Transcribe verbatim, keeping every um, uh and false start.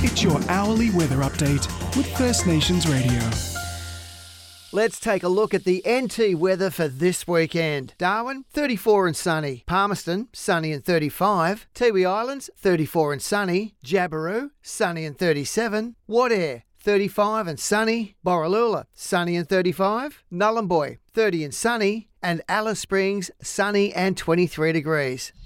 Get your hourly weather update with First Nations Radio. Let's take a look at the N T weather for this weekend. Darwin, thirty-four and sunny. Palmerston, sunny and thirty-five. Tiwi Islands, thirty-four and sunny. Jabiru, sunny and thirty-seven. Wadair, thirty-five and sunny. Borroloola, sunny and thirty-five. Nhulunbuy, thirty and sunny. And Alice Springs, sunny and twenty-three degrees.